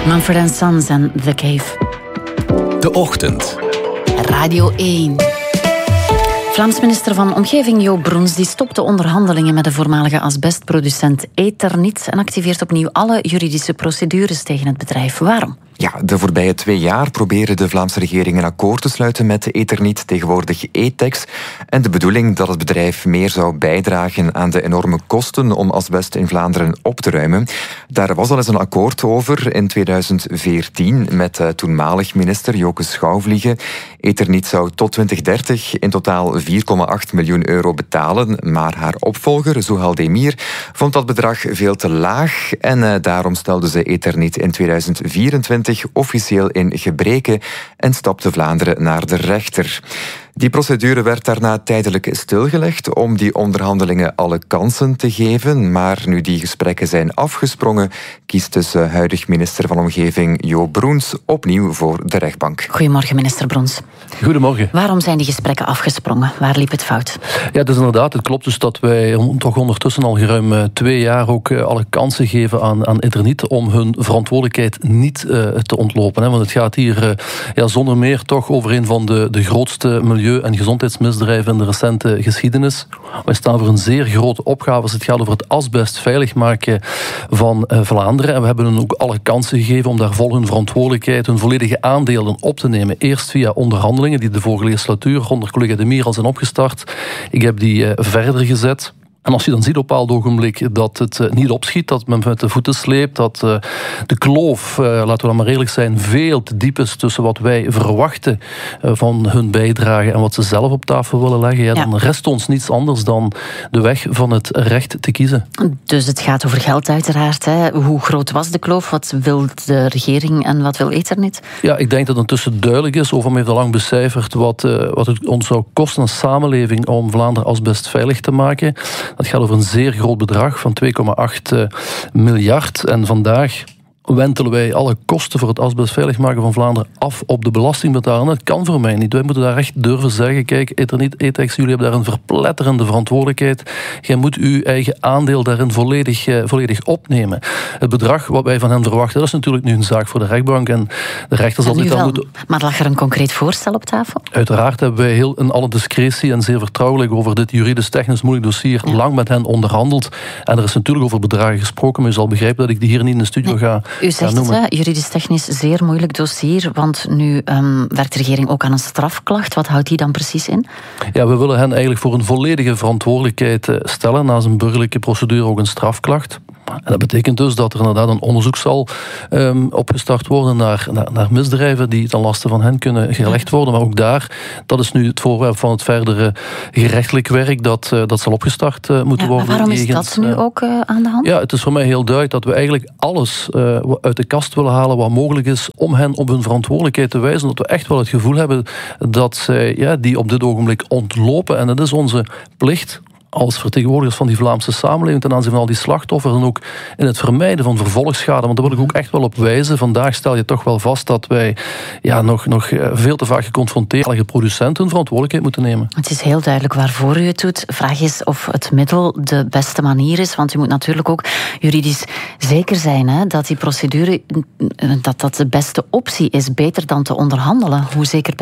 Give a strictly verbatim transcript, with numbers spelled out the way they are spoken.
Mumford and Sons en The Cave. De Ochtend. Radio één. Vlaams minister van Omgeving Jo Broens die stopt de onderhandelingen met de voormalige asbestproducent Eternit en activeert opnieuw alle juridische procedures tegen het bedrijf. Waarom? Ja, de voorbije twee jaar proberen de Vlaamse regering een akkoord te sluiten met Eternit, tegenwoordig Etex. En de bedoeling dat het bedrijf meer zou bijdragen aan de enorme kosten om asbest in Vlaanderen op te ruimen. Daar was al eens een akkoord over in tweeduizend veertien met uh, toenmalig minister Joke Schouwvliegen. Eternit zou tot twintig dertig in totaal vier komma acht miljoen euro betalen, maar haar opvolger, Zuhal Demir, vond dat bedrag veel te laag en uh, daarom stelde ze Eternit in tweeduizend vierentwintig officieel in gebreke en stapte Vlaanderen naar de rechter. Die procedure werd daarna tijdelijk stilgelegd om die onderhandelingen alle kansen te geven, maar nu die gesprekken zijn afgesprongen, kiest dus huidig minister van Omgeving Jo Broens opnieuw voor de rechtbank. Goedemorgen, minister Broens. Goedemorgen. Waarom zijn die gesprekken afgesprongen? Waar liep het fout? Ja, dus inderdaad, het klopt dus dat wij toch ondertussen al geruim twee jaar ook alle kansen geven aan, aan Eternit om hun verantwoordelijkheid niet uh, te ontlopen. Hè. Want het gaat hier uh, ja, zonder meer toch over een van de, de grootste milieu- en gezondheidsmisdrijven in de recente geschiedenis. Wij staan voor een zeer grote opgave als het gaat over het asbest veilig maken van uh, Vlaanderen. En we hebben hen ook alle kansen gegeven om daar vol hun verantwoordelijkheid, hun volledige aandelen op te nemen. Eerst via onderhandelingen die de vorige legislatuur onder collega De Mier al zijn opgestart. Ik heb die uh, verder gezet. En als je dan ziet op een bepaald ogenblik dat het uh, niet opschiet, dat men met de voeten sleept, dat uh, de kloof, uh, laten we dan maar eerlijk zijn, veel te diep is tussen wat wij verwachten uh, van hun bijdrage en wat ze zelf op tafel willen leggen, ja, ja. dan rest ons niets anders dan de weg van het recht te kiezen. Dus het gaat over geld uiteraard. Hè. Hoe groot was de kloof? Wat wil de regering en wat wil Eternit? Ja, ik denk dat het intussen duidelijk is, Ovam heeft al lang becijferd, wat, uh, wat het ons zou kosten als samenleving om Vlaanderen asbestveilig te maken. Dat gaat over een zeer groot bedrag van twee komma acht miljard. En vandaag wentelen wij alle kosten voor het asbestveilig maken van Vlaanderen af op de belastingbetaler. Dat kan voor mij niet. Wij moeten daar echt durven zeggen, kijk, Eternit, Etex, jullie hebben daar een verpletterende verantwoordelijkheid. Jij moet uw eigen aandeel daarin volledig, uh, volledig opnemen. Het bedrag wat wij van hen verwachten, dat is natuurlijk nu een zaak voor de rechtbank. En de rechter zal dit dan moeten... Maar lag er een concreet voorstel op tafel? Uiteraard hebben wij heel in alle discretie en zeer vertrouwelijk over dit juridisch-technisch moeilijk dossier ja. lang met hen onderhandeld. En er is natuurlijk over bedragen gesproken, maar je zal begrijpen dat ik die hier niet in de studio nee. ga... U zegt het, hè, juridisch-technisch zeer moeilijk dossier, want nu um, werkt de regering ook aan een strafklacht. Wat houdt die dan precies in? Ja, we willen hen eigenlijk voor een volledige verantwoordelijkheid stellen, naast een burgerlijke procedure ook een strafklacht. En dat betekent dus dat er inderdaad een onderzoek zal um, opgestart worden naar, naar, naar misdrijven die ten laste van hen kunnen gelegd worden. Maar ook daar, dat is nu het voorwerp van het verdere gerechtelijk werk, dat, uh, dat zal opgestart uh, moeten ja, worden. Waarom is jegens, dat nu uh, ook uh, aan de hand? Ja, het is voor mij heel duidelijk dat we eigenlijk alles uh, uit de kast willen halen wat mogelijk is om hen op hun verantwoordelijkheid te wijzen. Dat we echt wel het gevoel hebben dat zij ja, die op dit ogenblik ontlopen. En dat is onze plicht als vertegenwoordigers van die Vlaamse samenleving ten aanzien van al die slachtoffers en ook in het vermijden van vervolgschade. Want daar wil ik ook echt wel op wijzen. Vandaag stel je toch wel vast dat wij ja, nog, nog veel te vaak geconfronteerd met producenten hun verantwoordelijkheid moeten nemen. Het is heel duidelijk waarvoor u het doet. Vraag is of het middel de beste manier is, want u moet natuurlijk ook juridisch zeker zijn hè, dat die procedure dat dat de beste optie is, beter dan te onderhandelen. Hoe zeker